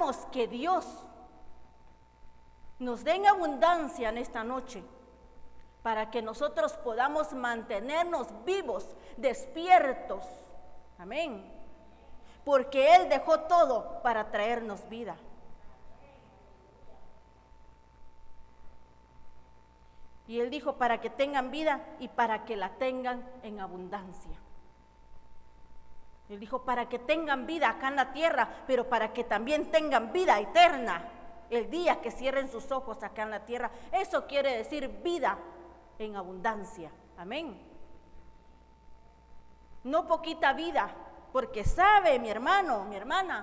pidamos que Dios nos dé en abundancia en esta noche, para que nosotros podamos mantenernos vivos, despiertos. Amén. Porque Él dejó todo para traernos vida. Y Él dijo para que tengan vida y para que la tengan en abundancia. Él dijo para que tengan vida acá en la tierra, pero para que también tengan vida eterna. El día que cierren sus ojos acá en la tierra, eso quiere decir vida en abundancia. Amén. No poquita vida, porque sabe, mi hermano, mi hermana,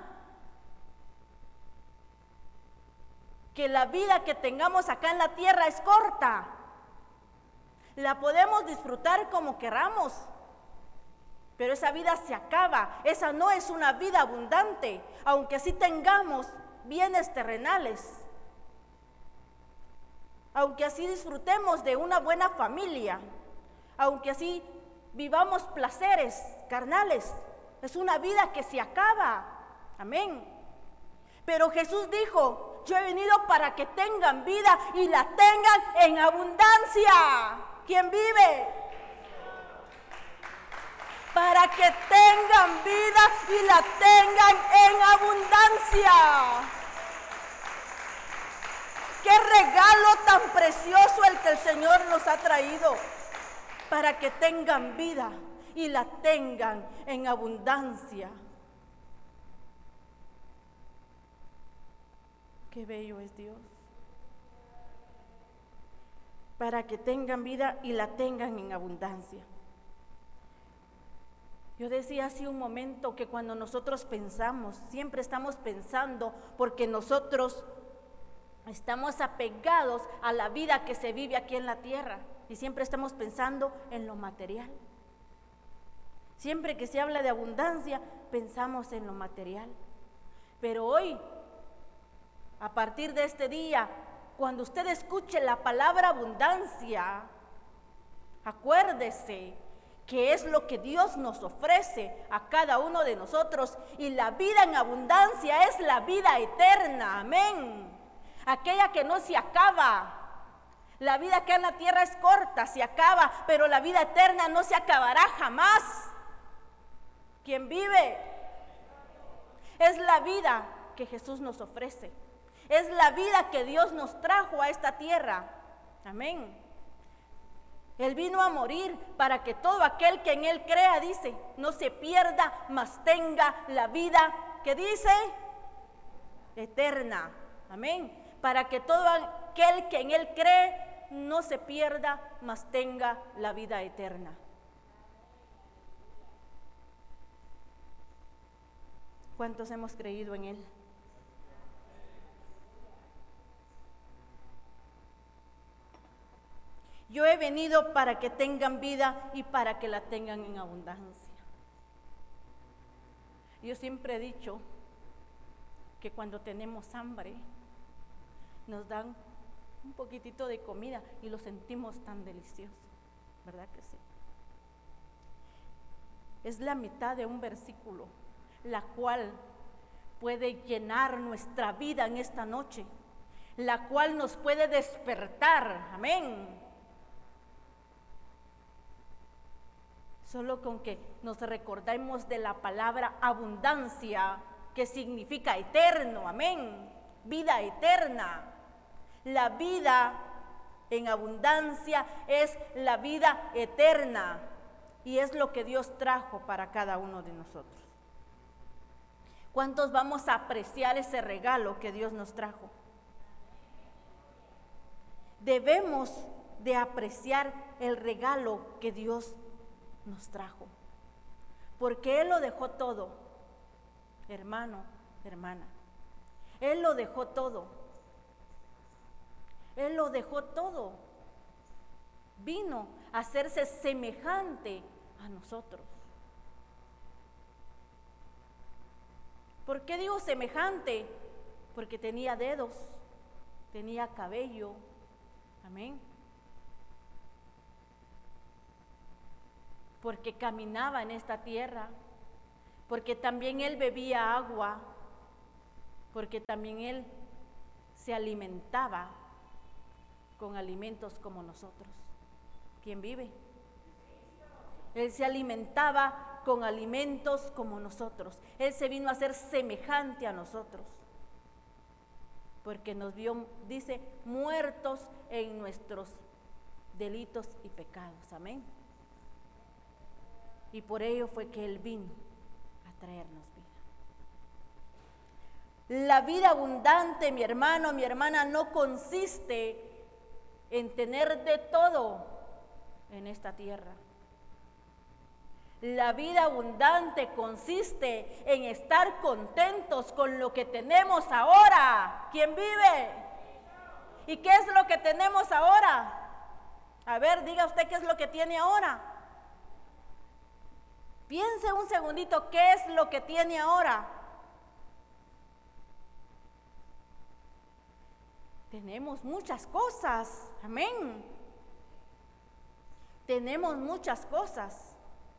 que la vida que tengamos acá en la tierra es corta. La podemos disfrutar como queramos, pero esa vida se acaba. Esa no es una vida abundante, aunque así tengamos bienes terrenales, aunque así disfrutemos de una buena familia, aunque así vivamos placeres carnales. Es una vida que se acaba. Amén. Pero Jesús dijo: yo he venido para que tengan vida y la tengan en abundancia. ¿Quién vive? Para que tengan vida y la tengan en abundancia. Qué regalo tan precioso el que el Señor nos ha traído, para que tengan vida y la tengan en abundancia. Qué bello es Dios. Para que tengan vida y la tengan en abundancia. Yo decía hace un momento que cuando nosotros pensamos, siempre estamos pensando porque nosotros estamos apegados a la vida que se vive aquí en la tierra y siempre estamos pensando en lo material. Siempre que se habla de abundancia, pensamos en lo material. Pero hoy, a partir de este día, cuando usted escuche la palabra abundancia, acuérdese que es lo que Dios nos ofrece a cada uno de nosotros, y la vida en abundancia es la vida eterna. Amén. Aquella que no se acaba. La vida que en la tierra es corta, se acaba, pero la vida eterna no se acabará jamás. ¿Quién vive? Es la vida que Jesús nos ofrece. Es la vida que Dios nos trajo a esta tierra. Amén. Él vino a morir para que todo aquel que en Él crea, dice, no se pierda, mas tenga la vida, que dice, eterna. Amén. Para que todo aquel que en Él cree no se pierda, mas tenga la vida eterna. ¿Cuántos hemos creído en Él? Yo he venido para que tengan vida y para que la tengan en abundancia. Yo siempre he dicho que cuando tenemos hambre, nos dan un poquitito de comida y lo sentimos tan delicioso, ¿verdad que sí? Es la mitad de un versículo, la cual puede llenar nuestra vida en esta noche, la cual nos puede despertar. Amén. Solo con que nos recordemos de la palabra abundancia, que significa eterno. Amén. Vida eterna. La vida en abundancia es la vida eterna, y es lo que Dios trajo para cada uno de nosotros. ¿Cuántos vamos a apreciar ese regalo que Dios nos trajo? Debemos de apreciar el regalo que Dios nos trajo, porque Él lo dejó todo, hermano, hermana. Él lo dejó todo. Él lo dejó todo. Vino a hacerse semejante a nosotros. ¿Por qué digo semejante? Porque tenía dedos, tenía cabello. Amén. Porque caminaba en esta tierra, porque también Él bebía agua. porque también Él se alimentaba con alimentos como nosotros. ¿Quién vive? Él se alimentaba con alimentos como nosotros. Él se vino a ser semejante a nosotros, porque nos vio, dice, muertos en nuestros delitos y pecados. Amén. Y por ello fue que Él vino a traernos vida. La vida abundante, mi hermano, mi hermana, no consiste en tener de todo en esta tierra. La vida abundante consiste en estar contentos con lo que tenemos ahora. ¿Quién vive? ¿Y qué es lo que tenemos ahora? A ver, diga usted qué es lo que tiene ahora. Piense un segundito, ¿qué es lo que tiene ahora? Tenemos muchas cosas, amén. Tenemos muchas cosas.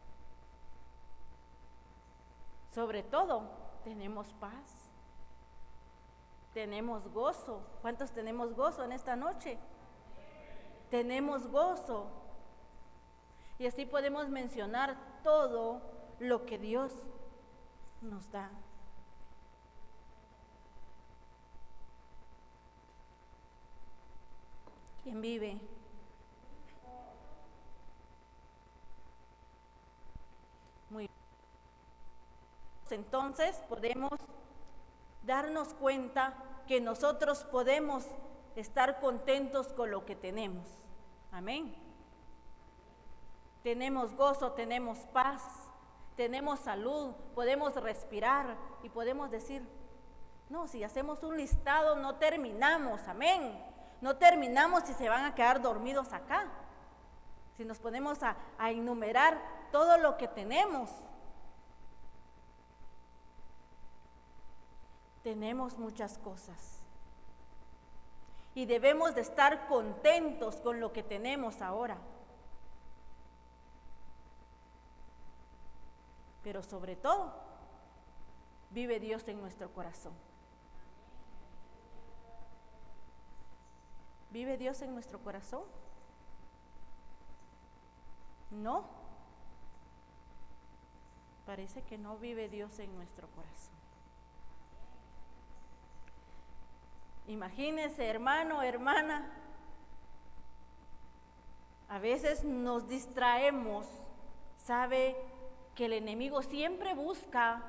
Sobre todo, tenemos paz, tenemos gozo. ¿Cuántos tenemos gozo en esta noche? Tenemos gozo. Y así podemos mencionar todo lo que Dios nos da. ¿Quién vive? Muy bien. Entonces podemos darnos cuenta que nosotros podemos estar contentos con lo que tenemos. Amén. Tenemos gozo, tenemos paz, tenemos salud, podemos respirar y podemos decir, no, si hacemos un listado no terminamos, amén. No terminamos y se van a quedar dormidos acá. Si nos ponemos a enumerar todo lo que tenemos. Tenemos muchas cosas y debemos de estar contentos con lo que tenemos ahora. Pero sobre todo, vive Dios en nuestro corazón. ¿Vive Dios en nuestro corazón? No. Parece que no vive Dios en nuestro corazón. Imagínese, hermano, hermana, a veces nos distraemos, sabe que el enemigo siempre busca,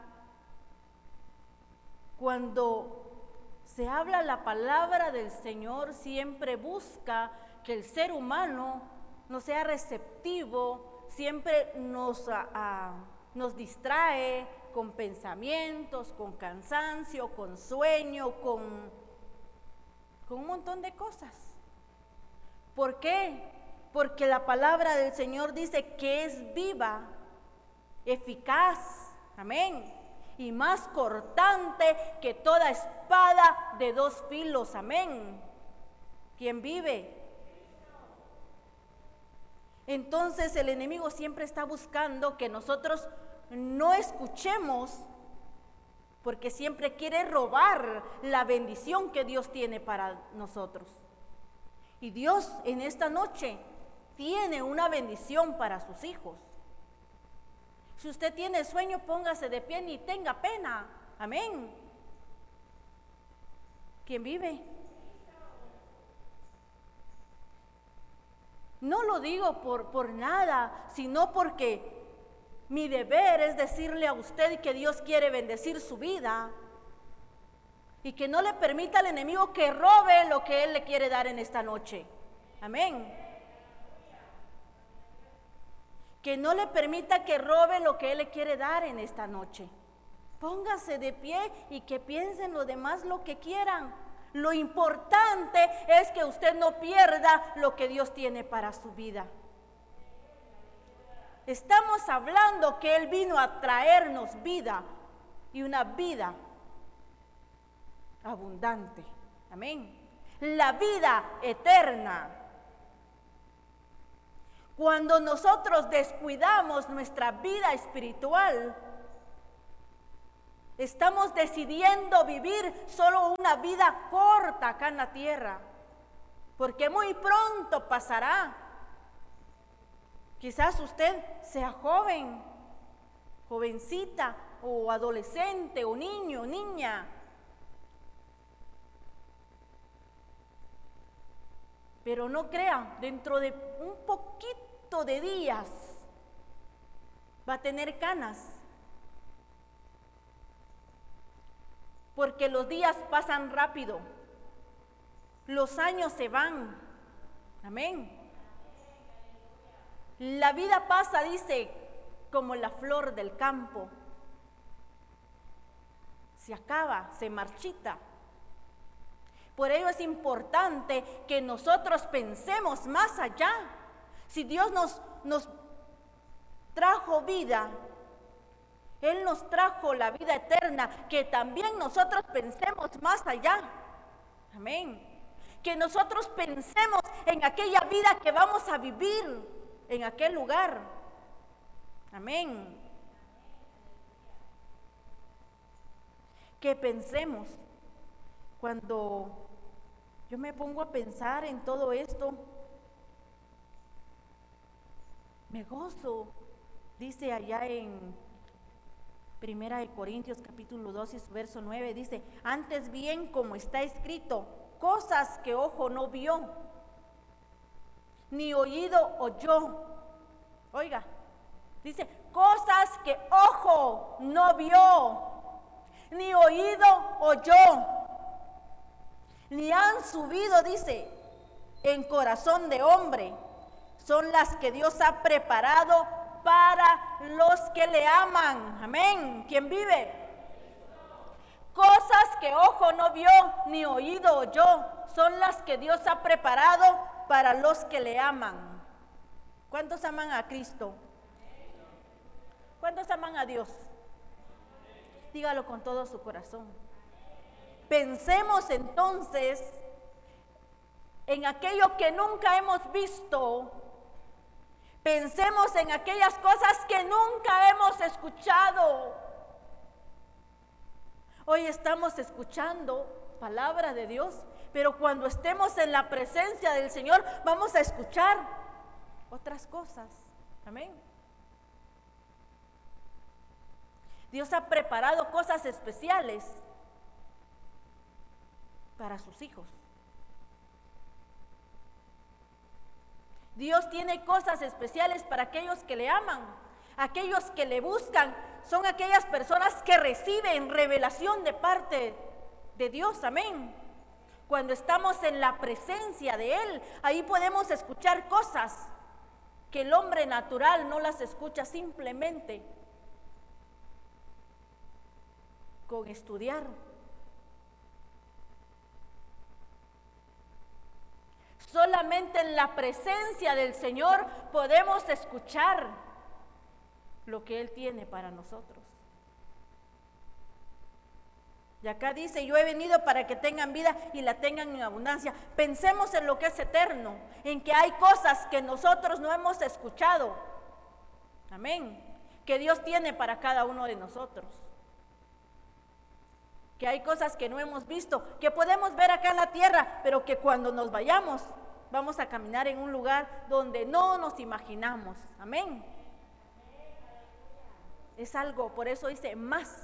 cuando se habla la palabra del Señor, siempre busca que el ser humano no sea receptivo, siempre nos distrae con pensamientos, con cansancio, con sueño, con un montón de cosas. ¿Por qué? Porque la palabra del Señor dice que es viva, eficaz, amén, y más cortante que toda espada de dos filos, amén. ¿Quién vive? Entonces el enemigo siempre está buscando que nosotros no escuchemos, porque siempre quiere robar la bendición que Dios tiene para nosotros. Y Dios en esta noche tiene una bendición para sus hijos. Si usted tiene sueño, póngase de pie, ni tenga pena. Amén. ¿Quién vive? No lo digo por nada, sino porque mi deber es decirle a usted que Dios quiere bendecir su vida y que no le permita al enemigo que robe lo que Él le quiere dar en esta noche. Amén. Que no le permita que robe lo que Él le quiere dar en esta noche. Póngase de pie y que piensen los demás lo que quieran. Lo importante es que usted no pierda lo que Dios tiene para su vida. Estamos hablando que Él vino a traernos vida y una vida abundante. Amén. La vida eterna. Cuando nosotros descuidamos nuestra vida espiritual, Estamos decidiendo vivir solo una vida corta acá en la tierra, porque muy pronto pasará. Quizás usted sea joven, jovencita, o adolescente, o niño, niña. Pero no crea, dentro de un poquito de días va a tener canas. Porque los días pasan rápido, los años se van. Amén. La vida pasa, dice, como la flor del campo. Se acaba, se marchita. Por ello es importante que nosotros pensemos más allá. Si Dios nos trajo vida, Él nos trajo la vida eterna, que también nosotros pensemos más allá. Amén. Que nosotros pensemos en aquella vida que vamos a vivir en aquel lugar. Amén. Que pensemos. Cuando yo me pongo a pensar en todo esto, me gozo. Dice allá en 1 Corintios capítulo 2 y su verso 9, dice: antes bien, como está escrito, cosas que ojo no vio, ni oído oyó. Oiga, dice, cosas que ojo no vio, ni oído oyó, ni han subido, dice, en corazón de hombre, son las que Dios ha preparado para los que le aman. Amén. ¿Quién vive? Cosas que ojo no vio, ni oído oyó, son las que Dios ha preparado para los que le aman. ¿Cuántos aman a Cristo? ¿Cuántos aman a Dios? Dígalo con todo su corazón. Pensemos entonces en aquello que nunca hemos visto. Pensemos en aquellas cosas que nunca hemos escuchado. Hoy estamos escuchando palabra de Dios, pero cuando estemos en la presencia del Señor vamos a escuchar otras cosas. Amén. Dios ha preparado cosas especiales para sus hijos. Dios tiene cosas especiales para aquellos que le aman, aquellos que le buscan. Son aquellas personas que reciben revelación de parte de Dios. Amén. Cuando estamos en la presencia de Él, ahí podemos escuchar cosas que el hombre natural no las escucha simplemente con estudiar. Solamente en la presencia del Señor podemos escuchar lo que Él tiene para nosotros. Y acá dice: yo he venido para que tengan vida y la tengan en abundancia. Pensemos en lo que es eterno, en que hay cosas que nosotros no hemos escuchado. Amén. Que Dios tiene para cada uno de nosotros. Que hay cosas que no hemos visto, que podemos ver acá en la tierra, pero que cuando nos vayamos, vamos a caminar en un lugar donde no nos imaginamos. Amén. Es algo, por eso dice más.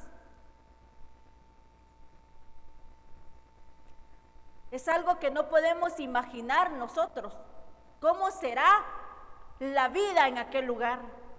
Es algo que no podemos imaginar nosotros. ¿Cómo será la vida en aquel lugar?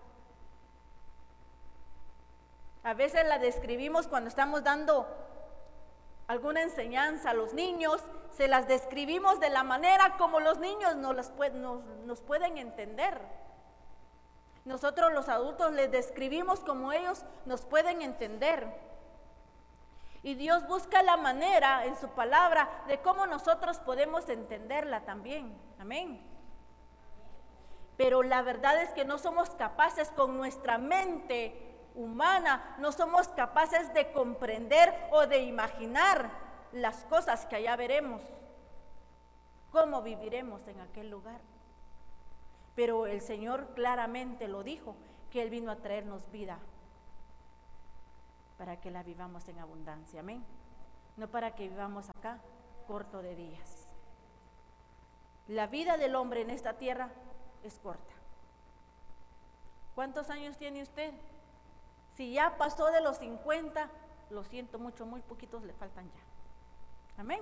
A veces la describimos cuando estamos dando alguna enseñanza a los niños, se las describimos de la manera como los niños nos pueden entender. Nosotros los adultos les describimos como ellos nos pueden entender. Y Dios busca la manera en su palabra de cómo nosotros podemos entenderla también. Amén. Pero la verdad es que no somos capaces con nuestra mente humana, no somos capaces de comprender o de imaginar las cosas que allá veremos, cómo viviremos en aquel lugar. Pero el Señor claramente lo dijo, que Él vino a traernos vida. para que la vivamos en abundancia, amén. No para que vivamos acá corto de días. La vida del hombre en esta tierra es corta. ¿Cuántos años tiene usted? Si ya pasó de los 50, lo siento mucho, muy poquitos le faltan ya. Amén.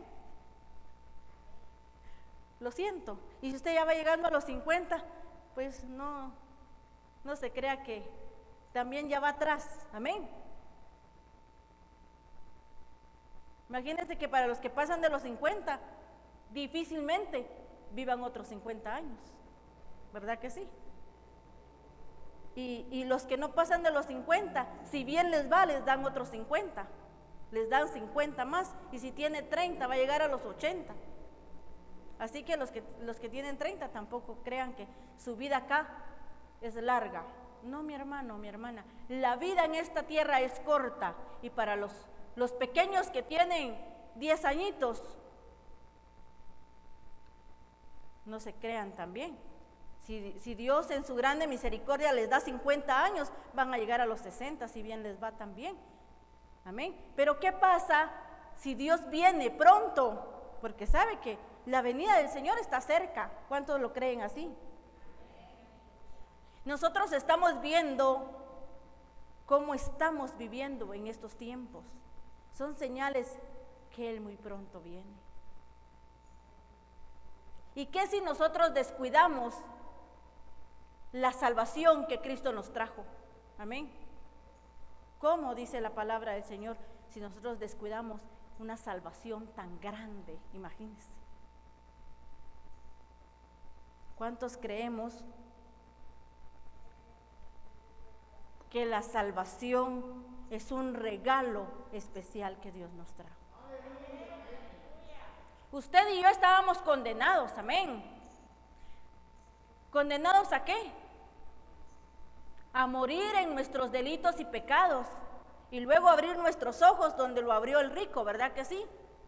Lo siento. Y si usted ya va llegando a los 50, pues no se crea que también ya va atrás. Amén. Imagínense que para los que pasan de los 50, difícilmente vivan otros 50 años. ¿Verdad que sí? Y los que no pasan de los 50, si bien les va, les dan otros 50. Les dan 50 más. Y si tiene 30, va a llegar a los 80. Así que los que tienen 30 tampoco crean que su vida acá es larga. No, mi hermano, mi hermana. La vida en esta tierra es corta. Y para los pequeños que tienen 10 añitos, no se crean también. Si Dios en su grande misericordia les da 50 años, van a llegar a los 60, si bien les va también. Amén. Pero ¿qué pasa si Dios viene pronto? Porque sabe que la venida del Señor está cerca. ¿Cuántos lo creen así? Nosotros estamos viendo cómo estamos viviendo en estos tiempos. Son señales que Él muy pronto viene. ¿Y qué si nosotros descuidamos la salvación que Cristo nos trajo? Amén. ¿Cómo dice la palabra del Señor si nosotros descuidamos una salvación tan grande? Imagínense. ¿Cuántos creemos que la salvación es un regalo especial que Dios nos trajo? Usted y yo estábamos condenados, amén. ¿Condenados a qué? A morir en nuestros delitos y pecados y luego abrir nuestros ojos donde lo abrió el rico, ¿verdad que sí?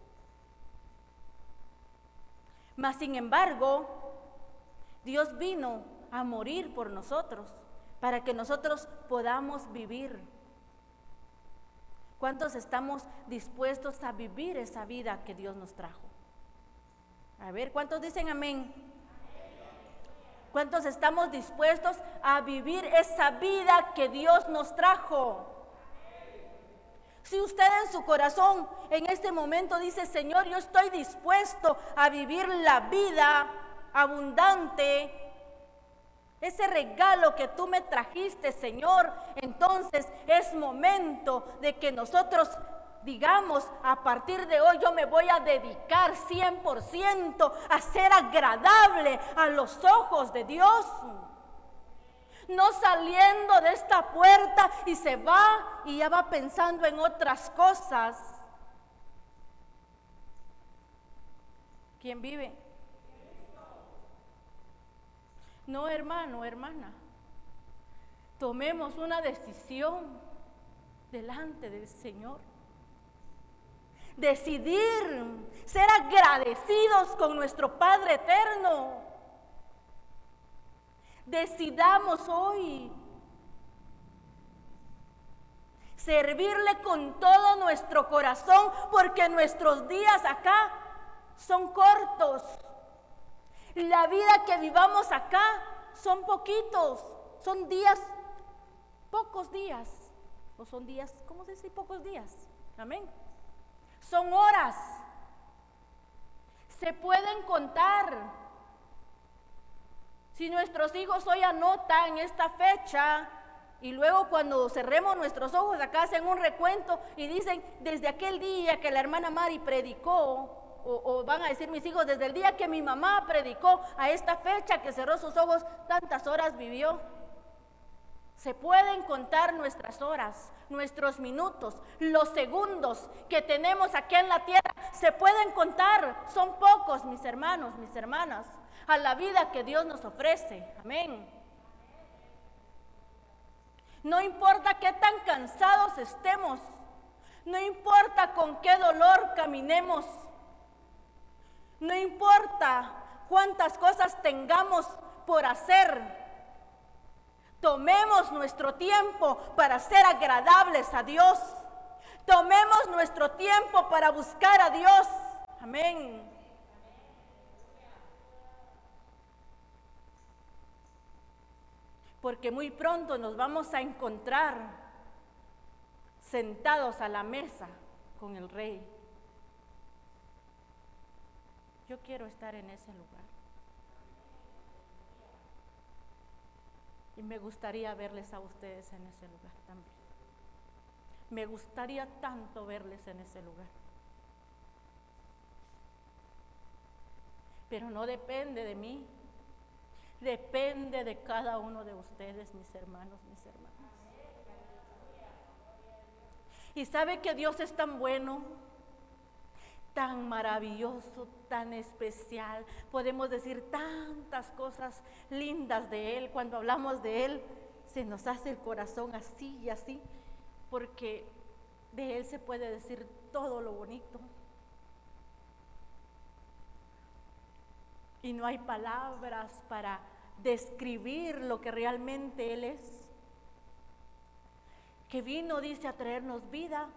Mas sin embargo, Dios vino a morir por nosotros para que nosotros podamos vivir. ¿Cuántos estamos dispuestos a vivir esa vida que Dios nos trajo? A ver, ¿cuántos dicen amén? ¿Cuántos estamos dispuestos a vivir esa vida que Dios nos trajo? Si usted en su corazón en este momento dice, Señor, yo estoy dispuesto a vivir la vida abundante, ese regalo que tú me trajiste, Señor, entonces es momento de que nosotros digamos, a partir de hoy yo me voy a dedicar 100% a ser agradable a los ojos de Dios. No saliendo de esta puerta y se va y ya va pensando en otras cosas. ¿Quién vive? No, hermano, hermana. Tomemos una decisión delante del Señor. Decidir ser agradecidos con nuestro Padre eterno. Decidamos hoy servirle con todo nuestro corazón, porque nuestros días acá son cortos. La vida que vivamos acá son poquitos, son días, pocos días, o son días, ¿cómo se dice? Pocos días, amén. Son horas, se pueden contar. Si nuestros hijos hoy anotan esta fecha y luego cuando cerremos nuestros ojos acá hacen un recuento y dicen desde aquel día que la hermana Mari predicó, o van a decir mis hijos desde el día que mi mamá predicó a esta fecha que cerró sus ojos, tantas horas vivió. Se pueden contar nuestras horas, nuestros minutos, los segundos que tenemos aquí en la tierra, se pueden contar, son pocos, mis hermanos, mis hermanas, a la vida que Dios nos ofrece, amén. No importa qué tan cansados estemos, no importa con qué dolor caminemos, no importa cuántas cosas tengamos por hacer, tomemos nuestro tiempo para ser agradables a Dios. Tomemos nuestro tiempo para buscar a Dios. Amén. Porque muy pronto nos vamos a encontrar sentados a la mesa con el Rey. Yo quiero estar en ese lugar. Y me gustaría verles a ustedes en ese lugar también. Me gustaría tanto verles en ese lugar. Pero no depende de mí. Depende de cada uno de ustedes, mis hermanos, mis hermanas. Y sabe que Dios es tan bueno, tan maravilloso, tan especial. Podemos decir tantas cosas lindas de Él. Cuando hablamos de Él, se nos hace el corazón así y así, porque de Él se puede decir todo lo bonito. Y no hay palabras para describir lo que realmente Él es. Que vino, dice, a traernos vida.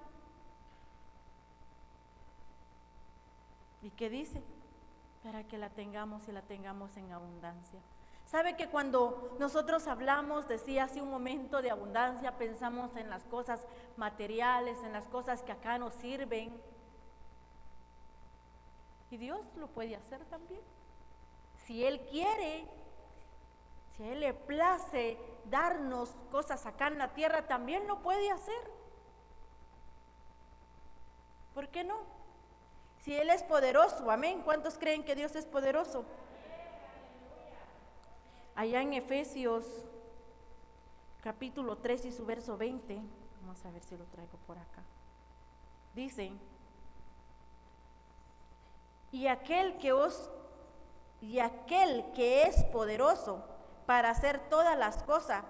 ¿Y qué dice? Para que la tengamos y la tengamos en abundancia. ¿Sabe que cuando nosotros hablamos, decía hace un momento, de abundancia, pensamos en las cosas materiales, en las cosas que acá nos sirven? Y Dios lo puede hacer también. Si Él quiere, si a Él le place darnos cosas acá en la tierra, también lo puede hacer. ¿Por qué no? Si Él es poderoso, amén. ¿Cuántos creen que Dios es poderoso? Allá en Efesios capítulo 3 y su verso 20, vamos a ver si lo traigo por acá. Dice: y aquel que es poderoso para hacer todas las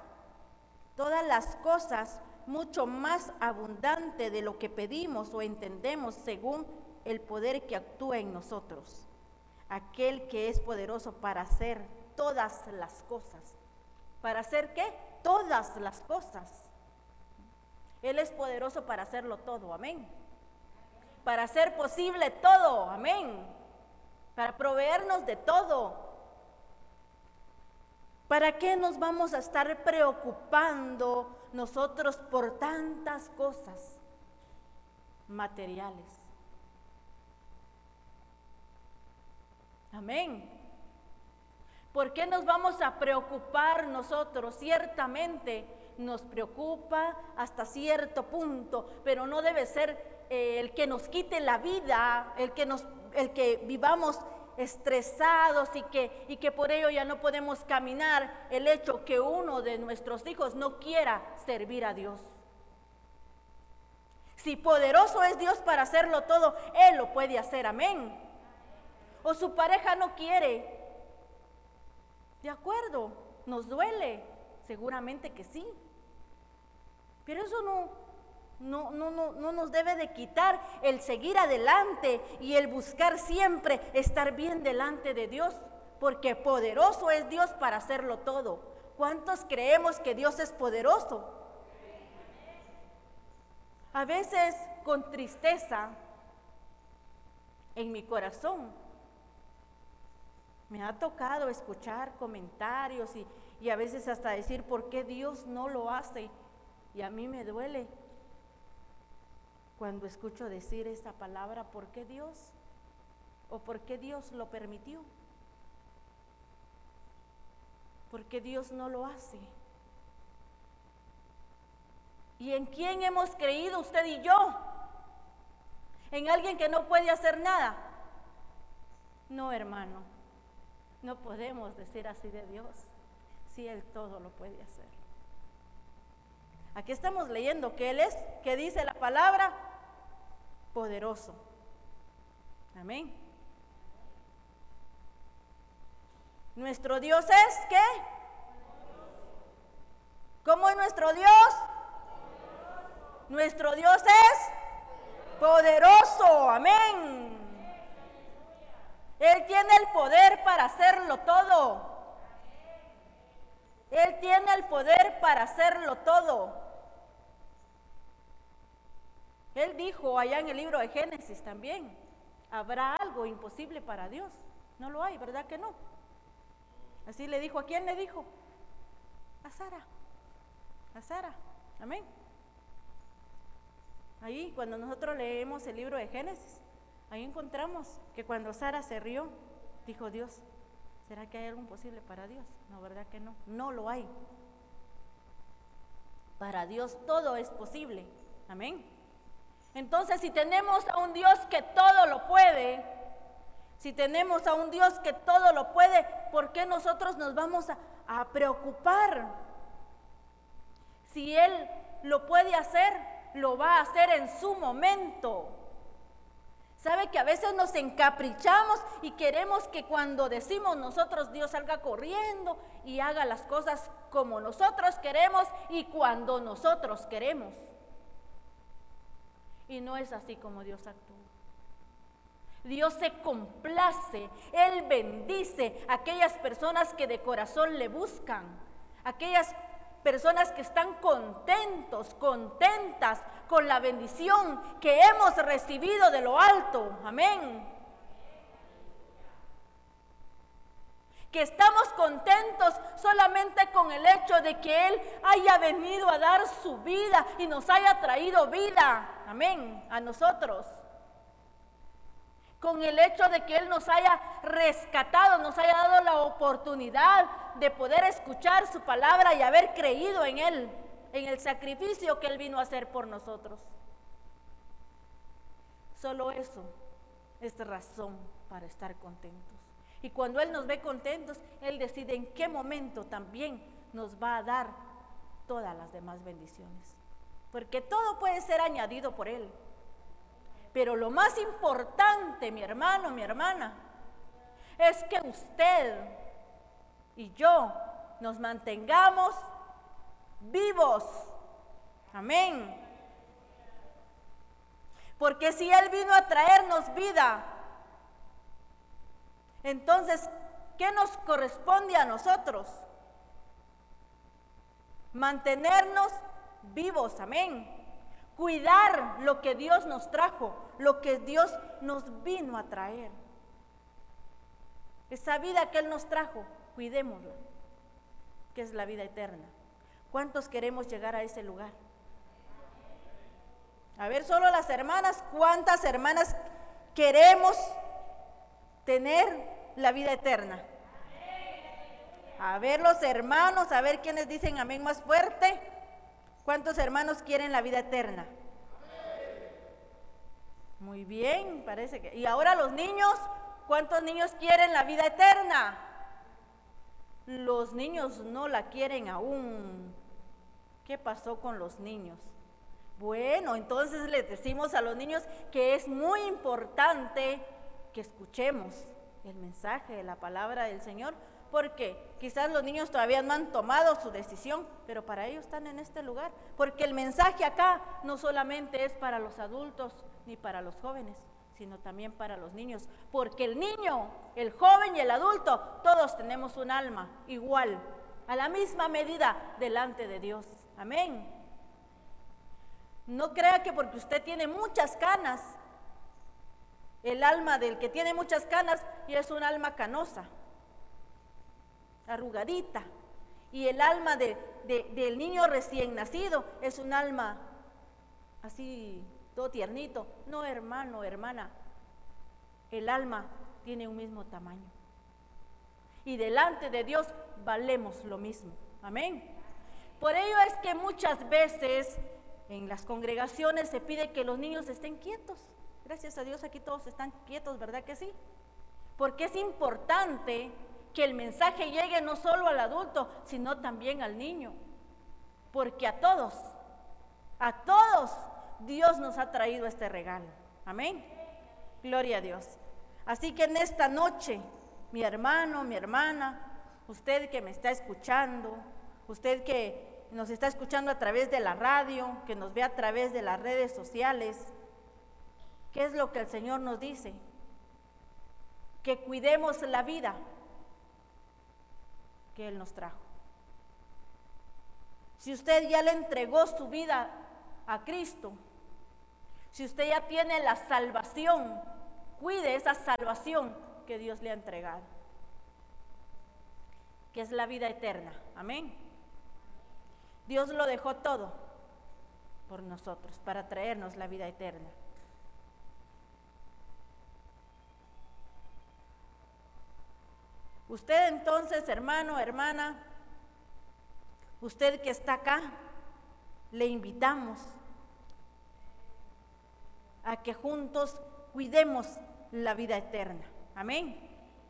cosas mucho más abundante de lo que pedimos o entendemos, según el poder que actúa en nosotros. Aquel que es poderoso para hacer todas las cosas. ¿Para hacer qué? Todas las cosas. Él es poderoso para hacerlo todo, amén. Para hacer posible todo, amén. Para proveernos de todo. ¿Para qué nos vamos a estar preocupando nosotros por tantas cosas materiales? Amén. ¿Por qué nos vamos a preocupar nosotros? Ciertamente nos preocupa hasta cierto punto, pero no debe ser el que nos quite la vida, el que vivamos estresados y que por ello ya no podemos caminar, el hecho que uno de nuestros hijos no quiera servir a Dios. Si poderoso es Dios para hacerlo todo, Él lo puede hacer, amén. O su pareja no quiere, de acuerdo, nos duele, seguramente que sí, pero eso no nos debe de quitar el seguir adelante y el buscar siempre estar bien delante de Dios, porque poderoso es Dios para hacerlo todo. ¿Cuántos creemos que Dios es poderoso? A veces con tristeza en mi corazón me ha tocado escuchar comentarios y a veces hasta decir, ¿por qué Dios no lo hace? Y a mí me duele cuando escucho decir esta palabra, ¿por qué Dios? ¿O por qué Dios lo permitió? ¿Por qué Dios no lo hace? ¿Y en quién hemos creído usted y yo? ¿En alguien que no puede hacer nada? No, hermano, no podemos decir así de Dios, si Él todo lo puede hacer. Aquí estamos leyendo que Él es, que dice la palabra, poderoso. Amén. Nuestro Dios es, ¿qué? ¿Cómo es nuestro Dios? Nuestro Dios es poderoso, amén. Él tiene el poder para hacerlo todo. Él tiene el poder para hacerlo todo. Él dijo allá en el libro de Génesis también, ¿habrá algo imposible para Dios? No lo hay, ¿verdad que no? Así le dijo, ¿a quién le dijo? A Sara, amén. Ahí cuando nosotros leemos el libro de Génesis, ahí encontramos que cuando Sara se rió, dijo Dios, ¿será que hay algo imposible para Dios? No, ¿verdad que no? No lo hay. Para Dios todo es posible, amén. Entonces, si tenemos a un Dios que todo lo puede, si tenemos a un Dios que todo lo puede, ¿por qué nosotros nos vamos a preocupar? Si Él lo puede hacer, lo va a hacer en su momento. ¿Sabe que a veces nos encaprichamos y queremos que cuando decimos nosotros, Dios salga corriendo y haga las cosas como nosotros queremos y cuando nosotros queremos? Y no es así como Dios actúa. Dios se complace, Él bendice a aquellas personas que de corazón le buscan, aquellas personas que están contentas con la bendición que hemos recibido de lo alto, amén. Que estamos contentos solamente con el hecho de que Él haya venido a dar su vida y nos haya traído vida, amén, a nosotros. Con el hecho de que Él nos haya rescatado, nos haya dado la oportunidad de poder escuchar su palabra y haber creído en Él, en el sacrificio que Él vino a hacer por nosotros. Solo eso es razón para estar contentos. Y cuando Él nos ve contentos, Él decide en qué momento también nos va a dar todas las demás bendiciones. Porque todo puede ser añadido por Él. Pero lo más importante, mi hermano, mi hermana, es que usted y yo nos mantengamos vivos. Amén. Porque si Él vino a traernos vida, entonces, ¿qué nos corresponde a nosotros? Mantenernos vivos, amén. Cuidar lo que Dios nos trajo, lo que Dios nos vino a traer. Esa vida que Él nos trajo, cuidémosla, que es la vida eterna. ¿Cuántos queremos llegar a ese lugar? A ver, solo las hermanas, ¿cuántas hermanas queremos tener la vida eterna? A ver los hermanos, a ver quiénes dicen amén más fuerte. ¿Cuántos hermanos quieren la vida eterna? Muy bien, parece que... Y ahora los niños, ¿cuántos niños quieren la vida eterna? Los niños no la quieren aún. ¿Qué pasó con los niños? Bueno, entonces les decimos a los niños que es muy importante que escuchemos el mensaje de la palabra del Señor, porque quizás los niños todavía no han tomado su decisión, pero para ellos están en este lugar, porque el mensaje acá no solamente es para los adultos ni para los jóvenes, sino también para los niños, porque el niño, el joven y el adulto, todos tenemos un alma igual, a la misma medida delante de Dios, amén. No crea que porque usted tiene muchas canas, el alma del que tiene muchas canas y es un alma canosa, arrugadita, y el alma del niño recién nacido es un alma así, todo tiernito. No, hermano, hermana, el alma tiene un mismo tamaño y delante de Dios valemos lo mismo, amén. Por ello es que muchas veces en las congregaciones se pide que los niños estén quietos. Gracias a Dios aquí todos están quietos, ¿verdad que sí? Porque es importante que el mensaje llegue no solo al adulto, sino también al niño. Porque a todos Dios nos ha traído este regalo. Amén. Gloria a Dios. Así que en esta noche, mi hermano, mi hermana, usted que me está escuchando, usted que nos está escuchando a través de la radio, que nos ve a través de las redes sociales, ¿qué es lo que el Señor nos dice? Que cuidemos la vida que Él nos trajo. Si usted ya le entregó su vida a Cristo, Si usted ya tiene la salvación, cuide esa salvación que Dios le ha entregado, que es la vida eterna. Amén. Dios lo dejó todo por nosotros, para traernos la vida eterna. Usted entonces, hermano, hermana, usted que está acá, le invitamos a que juntos cuidemos la vida eterna. Amén.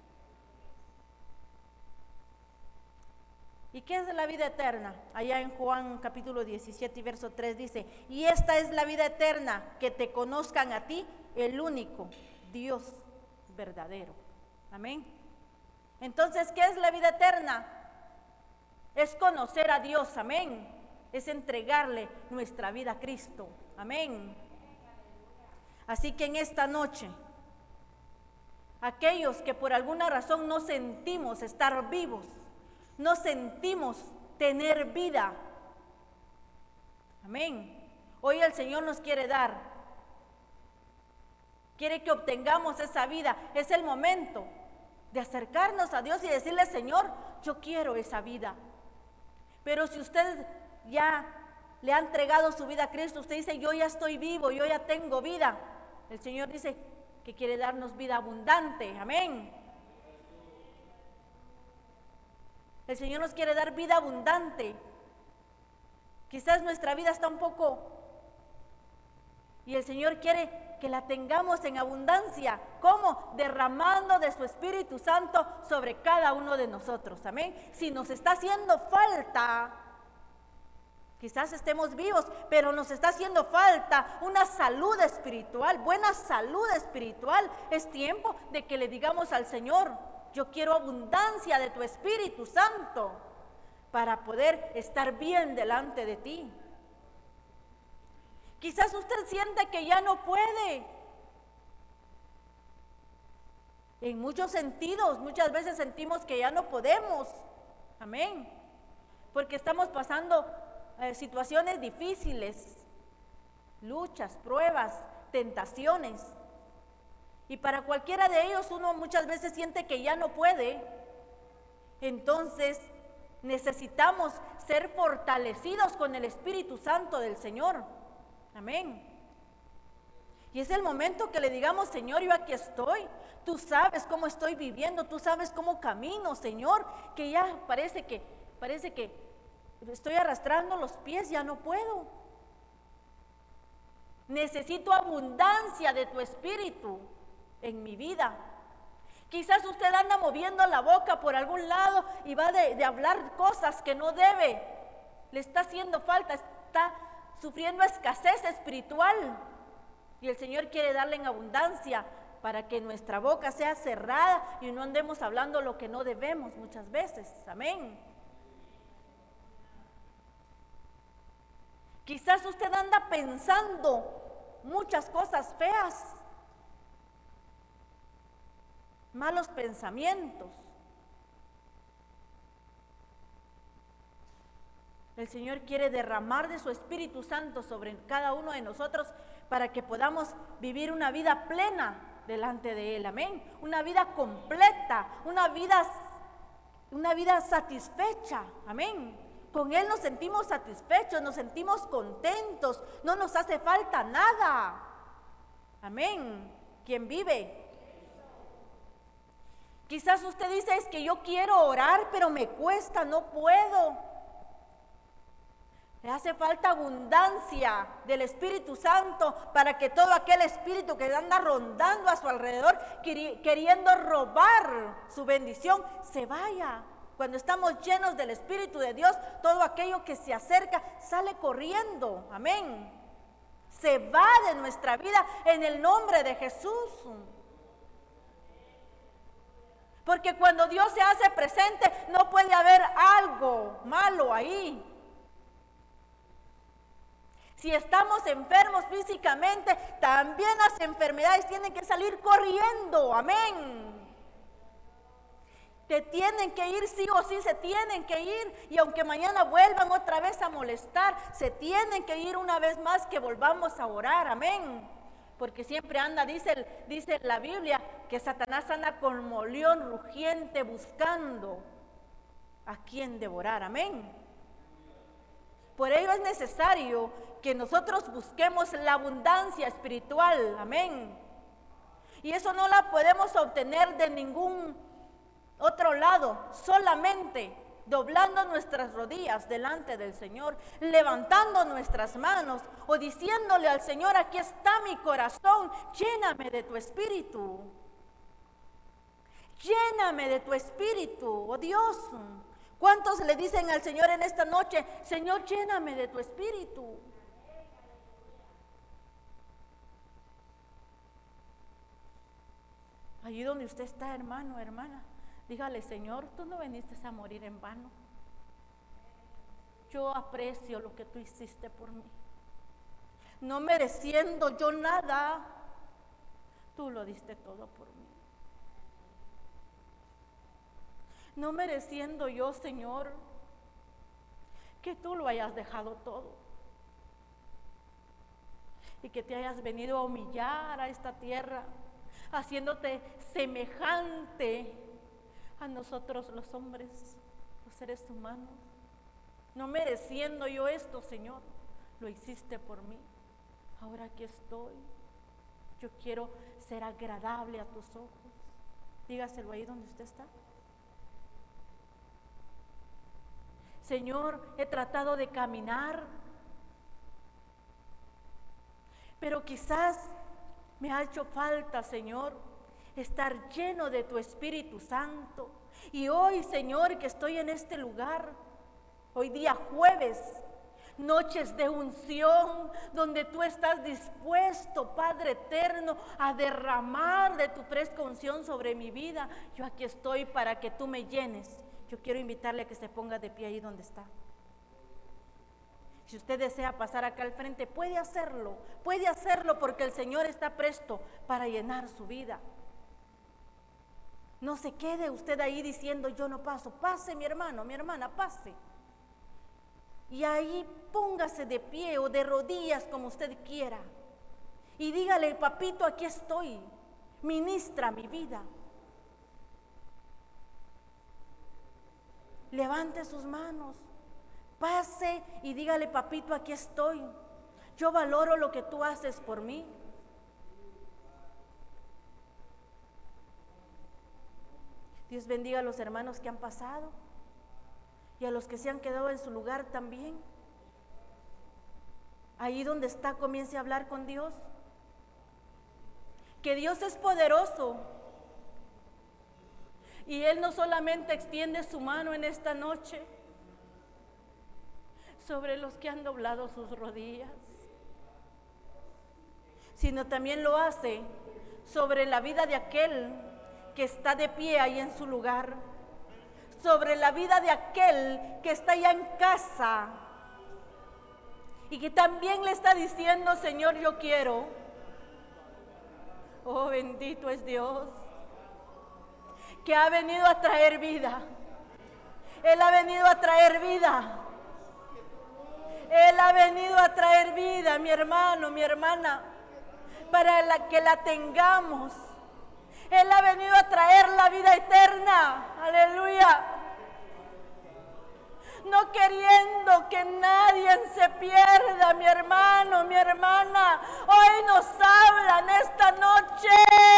¿Y qué es la vida eterna? Allá en Juan capítulo 17 y verso 3 dice: y esta es la vida eterna, que te conozcan a ti, el único Dios verdadero. Amén. Entonces, ¿qué es la vida eterna? Es conocer a Dios. Amén. Es entregarle nuestra vida a Cristo. Amén. Así que en esta noche, aquellos que por alguna razón no sentimos estar vivos, no sentimos tener vida, amén, hoy el Señor nos quiere dar, quiere que obtengamos esa vida. Es el momento de acercarnos a Dios y decirle: Señor, yo quiero esa vida. Pero si usted ya le ha entregado su vida a Cristo, usted dice: yo ya estoy vivo, yo ya tengo vida. El Señor dice que quiere darnos vida abundante. Amén. El Señor nos quiere dar vida abundante. Quizás nuestra vida está un poco, y el Señor quiere que la tengamos en abundancia. ¿Cómo? Derramando de su Espíritu Santo sobre cada uno de nosotros. Amén. Si nos está haciendo falta, quizás estemos vivos, pero nos está haciendo falta una salud espiritual, buena salud espiritual. Es tiempo de que le digamos al Señor: yo quiero abundancia de tu Espíritu Santo para poder estar bien delante de ti. Quizás usted siente que ya no puede. En muchos sentidos, muchas veces sentimos que ya no podemos. Amén. Porque estamos pasando situaciones difíciles, luchas, pruebas, tentaciones. Y para cualquiera de ellos uno muchas veces siente que ya no puede. Entonces necesitamos ser fortalecidos con el Espíritu Santo del Señor. Amén. Y es el momento que le digamos: Señor, yo aquí estoy. Tú sabes cómo estoy viviendo, tú sabes cómo camino, Señor, que ya parece que estoy arrastrando los pies, ya no puedo. Necesito abundancia de tu Espíritu en mi vida. Quizás usted anda moviendo la boca por algún lado y va de hablar cosas que no debe. Le está haciendo falta, está sufriendo escasez espiritual. Y el Señor quiere darle en abundancia para que nuestra boca sea cerrada y no andemos hablando lo que no debemos muchas veces. Amén. Quizás usted anda pensando muchas cosas feas, malos pensamientos. El Señor quiere derramar de su Espíritu Santo sobre cada uno de nosotros para que podamos vivir una vida plena delante de Él. Amén. Una vida completa, una vida satisfecha. Amén. Con Él nos sentimos satisfechos, nos sentimos contentos, no nos hace falta nada. Amén. ¿Quién vive? Quizás usted dice: es que yo quiero orar, pero me cuesta, no puedo. Le hace falta abundancia del Espíritu Santo para que todo aquel espíritu que anda rondando a su alrededor, queriendo robar su bendición, se vaya. Cuando estamos llenos del Espíritu de Dios, todo aquello que se acerca sale corriendo. Amén. Se va de nuestra vida en el nombre de Jesús. Porque cuando Dios se hace presente, no puede haber algo malo ahí. Si estamos enfermos físicamente, también las enfermedades tienen que salir corriendo. Amén. Te tienen que ir, sí o sí se tienen que ir. Y aunque mañana vuelvan otra vez a molestar, se tienen que ir una vez más, que volvamos a orar, amén. Porque siempre anda, dice la Biblia, que Satanás anda como león rugiente buscando a quien devorar, amén. Por ello es necesario que nosotros busquemos la abundancia espiritual, amén. Y eso no la podemos obtener de ningún otro lado, solamente doblando nuestras rodillas delante del Señor, levantando nuestras manos o diciéndole al Señor: aquí está mi corazón, lléname de tu espíritu. Lléname de tu espíritu, oh Dios. ¿Cuántos le dicen al Señor en esta noche: Señor, lléname de tu espíritu? Allí donde usted está, hermano, hermana, dígale: Señor, tú no viniste a morir en vano. Yo aprecio lo que tú hiciste por mí. No mereciendo yo nada, tú lo diste todo por mí. No mereciendo yo, Señor, que tú lo hayas dejado todo y que te hayas venido a humillar a esta tierra, haciéndote semejante a nosotros los hombres, los seres humanos. No mereciendo yo esto, Señor, lo hiciste por mí. Ahora aquí estoy. Yo quiero ser agradable a tus ojos. Dígaselo ahí donde usted está. Señor, he tratado de caminar, pero quizás me ha hecho falta, Señor, estar lleno de tu Espíritu Santo. Y hoy, Señor, que estoy en este lugar, hoy día jueves, noches de unción, donde tú estás dispuesto, Padre eterno, a derramar de tu fresca unción sobre mi vida. Yo aquí estoy para que tú me llenes. Yo quiero invitarle a que se ponga de pie ahí donde está. Si usted desea pasar acá al frente, puede hacerlo porque el Señor está presto para llenar su vida. No se quede usted ahí diciendo: yo no paso. Pase, mi hermano, mi hermana, pase. Y ahí póngase de pie o de rodillas, como usted quiera, y dígale: papito, aquí estoy, ministra mi vida. Levante sus manos, pase y dígale: papito, aquí estoy. Yo valoro lo que tú haces por mí. Dios bendiga a los hermanos que han pasado y a los que se han quedado en su lugar también. Ahí donde está, comience a hablar con Dios. Que Dios es poderoso. Y Él no solamente extiende su mano en esta noche sobre los que han doblado sus rodillas, sino también lo hace sobre la vida de aquel que está de pie ahí en su lugar, sobre la vida de aquel que está allá en casa y que también le está diciendo: Señor, yo quiero. Oh, bendito es Dios, que ha venido a traer vida. Él ha venido a traer vida. Él ha venido a traer vida, mi hermano, mi hermana, para que la tengamos. Él ha venido a traer la vida eterna. Aleluya. No queriendo que nadie se pierda, mi hermano, mi hermana. Hoy nos hablan esta noche.